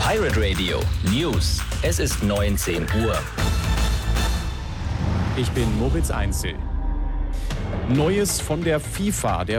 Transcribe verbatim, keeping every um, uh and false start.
Pirate Radio News. Es ist neunzehn Uhr. Ich bin Moritz Einzel. Neues von der FIFA. Der